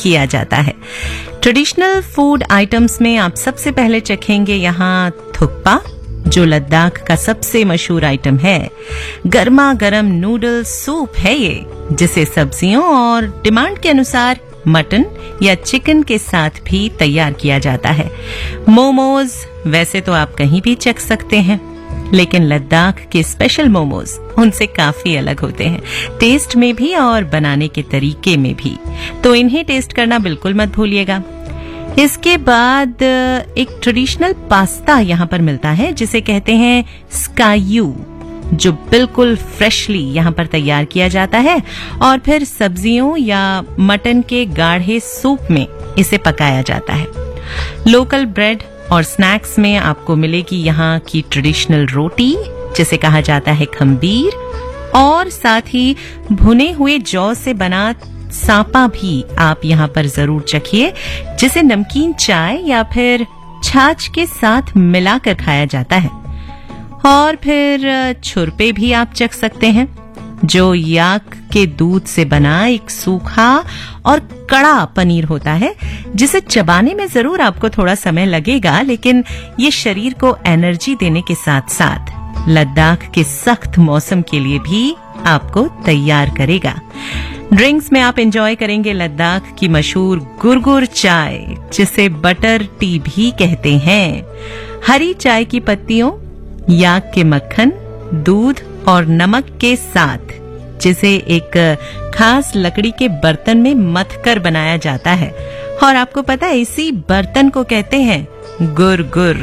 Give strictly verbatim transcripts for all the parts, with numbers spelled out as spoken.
किया जाता है। ट्रेडिशनल फूड आइटम्स में आप सबसे पहले चखेंगे यहाँ थुक्पा, जो लद्दाख का सबसे मशहूर आइटम है। गर्मा गर्म नूडल सूप है ये, जिसे सब्जियों और डिमांड के अनुसार मटन या चिकन के साथ भी तैयार किया जाता है। मोमोज वैसे तो आप कहीं भी चख सकते हैं, लेकिन लद्दाख के स्पेशल मोमोज उनसे काफी अलग होते हैं, टेस्ट में भी और बनाने के तरीके में भी। तो इन्हें टेस्ट करना बिल्कुल मत भूलिएगा। इसके बाद एक ट्रेडिशनल पास्ता यहाँ पर मिलता है, जिसे कहते हैं स्कायू, जो बिल्कुल फ्रेशली यहाँ पर तैयार किया जाता है और फिर सब्जियों या मटन के गाढ़े सूप में इसे पकाया जाता है। लोकल ब्रेड और स्नैक्स में आपको मिलेगी यहाँ की ट्रेडिशनल रोटी, जिसे कहा जाता है खंबीर, और साथ ही भुने हुए जौ से बना सांपा भी आप यहाँ पर जरूर चखिए, जिसे नमकीन चाय या फिर छाछ के साथ मिलाकर खाया जाता है। और फिर छुरपे भी आप चख सकते हैं, जो याक के दूध से बना एक सूखा और कड़ा पनीर होता है, जिसे चबाने में जरूर आपको थोड़ा समय लगेगा, लेकिन ये शरीर को एनर्जी देने के साथ साथ लद्दाख के सख्त मौसम के लिए भी आपको तैयार करेगा। ड्रिंक्स में आप एंजॉय करेंगे लद्दाख की मशहूर गुरगुर चाय, जिसे बटर टी भी कहते हैं। हरी चाय की पत्तियों, याक के मक्खन, दूध और नमक के साथ, जिसे एक खास लकड़ी के बर्तन में मथकर बनाया जाता है। और आपको पता है, इसी बर्तन को कहते हैं गुरगुर।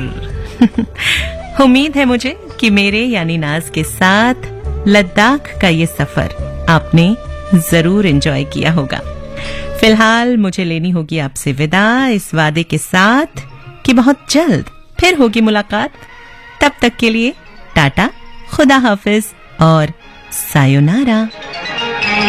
उम्मीद है मुझे कि मेरे यानी नाज के साथ लद्दाख का ये सफर आपने जरूर एंजॉय किया होगा। फिलहाल मुझे लेनी होगी आपसे विदा, इस वादे के साथ कि बहुत जल्द फिर होगी मुलाकात। तब तक के लिए टाटा, खुदा हाफिज और सायोनारा।